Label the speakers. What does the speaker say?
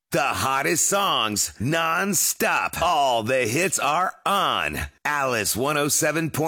Speaker 1: The hottest songs non-stop. All the hits are on Alice 107.